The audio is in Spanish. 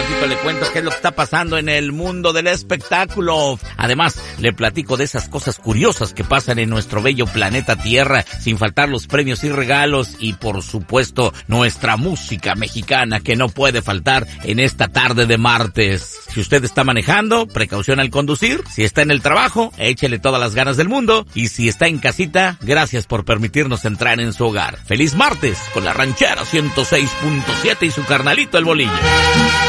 ratito le cuento qué es lo que está pasando en el mundo del espectáculo. Además, le platico de esas cosas curiosas que pasan en nuestro bello planeta Tierra, sin faltar los premios y regalos y, por supuesto, nuestra música mexicana que no puede faltar en esta tarde de martes. Si usted está manejando, precaución al conducir. Si está en el trabajo, échele todas las ganas del mundo. Y si está en casita, gracias por permitirnos entrar en su hogar. ¡Feliz martes con la Ranchera 106.7 y su carnalito el Bolillo!